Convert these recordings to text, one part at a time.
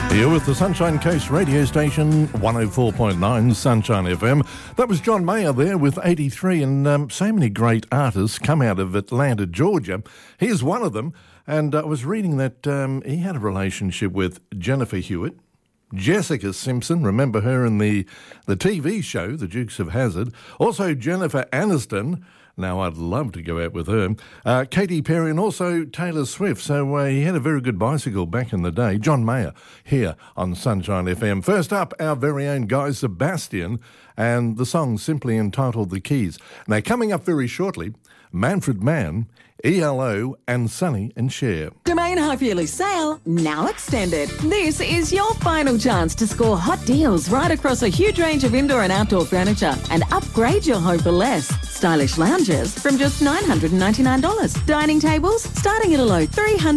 You're with the Sunshine Coast radio station, 104.9 Sunshine FM. That was John Mayer there with 83, and so many great artists come out of Atlanta, Georgia. Here's one of them, and I was reading that he had a relationship with Jennifer Hewitt. Jessica Simpson, remember her in the TV show, The Dukes of Hazzard. Also Jennifer Aniston. Now, I'd love to go out with her. Katy Perry and also Taylor Swift. So he had a very good bicycle back in the day. John Mayer here on Sunshine FM. First up, our very own Guy Sebastian and the song simply entitled The Keys. Now, coming up very shortly, Manfred Mann, ELO and Sonny and Cher. Domain Half Yearly Sale, now extended. This is your final chance to score hot deals right across a huge range of indoor and outdoor furniture and upgrade your home for less. Stylish lounges from just $999. Dining tables starting at a low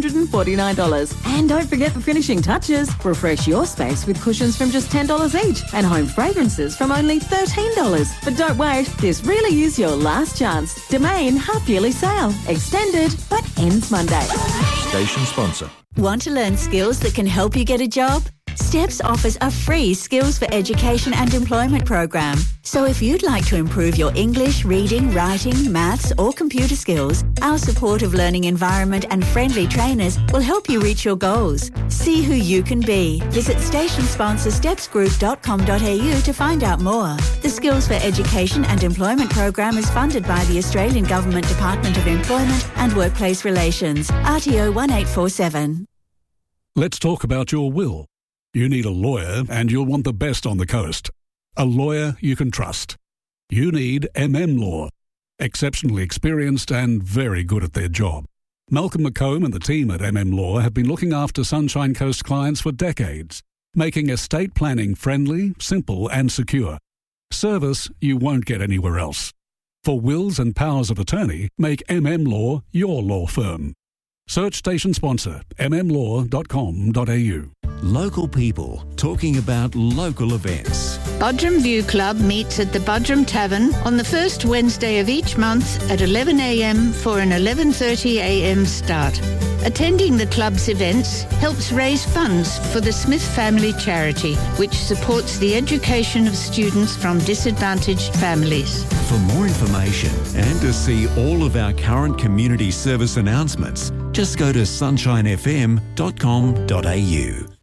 $349. And don't forget the finishing touches. Refresh your space with cushions from just $10 each and home fragrances from only $13. But don't wait, this really is your last chance. Domain Half Yearly Sale, extended but ends Monday. Station sponsor. Want to learn skills that can help you get a job? STEPS offers a free Skills for Education and Employment program. So if you'd like to improve your English, reading, writing, maths or computer skills, our supportive learning environment and friendly trainers will help you reach your goals. See who you can be. Visit station sponsor stepsgroup.com.au to find out more. The Skills for Education and Employment program is funded by the Australian Government Department of Employment and Workplace Relations, RTO 1847. Let's talk about your will. You need a lawyer and you'll want the best on the coast. A lawyer you can trust. You need Law. Exceptionally experienced and very good at their job. Malcolm McComb and the team at Law have been looking after Sunshine Coast clients for decades, making estate planning friendly, simple and secure. Service you won't get anywhere else. For wills and powers of attorney, make Law your law firm. Search station sponsor mmlaw.com.au. Local people talking about local events. Budrum View Club meets at the Budrum Tavern on the first Wednesday of each month at 11 a.m. for an 11:30 a.m. start. Attending the club's events helps raise funds for the Smith Family Charity, which supports the education of students from disadvantaged families. For more information and to see all of our current community service announcements, just go to sunshinefm.com.au.